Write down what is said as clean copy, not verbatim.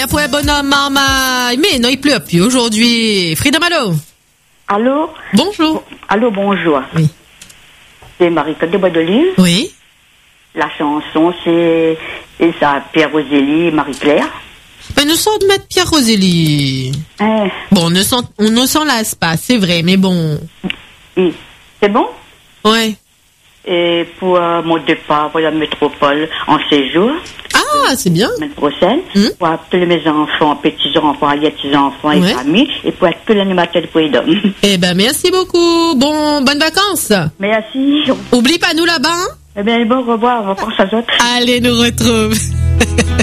Après bonhomme, maman. Mais non, il pleut plus aujourd'hui. Frida Malo. Allô? Bonjour. Allô, bonjour. Oui. C'est Marie-Claude de Bois de Lille. Oui. La chanson, c'est ça, Pierre Rosélie et Marie-Claire. Ben, nous sommes de mettre Pierre Rosélie. Bon, on ne s'en lasse pas, c'est vrai, mais bon. Oui. C'est bon? Ouais. Et pour mon départ pour la métropole en séjour. Ah, c'est bien. La semaine prochaine. Pour tous mes enfants, petits-enfants, petits-enfants et familles. Et pour tous les animateurs de Prud'homme. Eh ben, merci beaucoup. Bon, bonnes vacances. Merci. Oublie pas nous là-bas. Hein? Eh bien, bon, au revoir. On pense à d'autres. Allez, nous retrouve.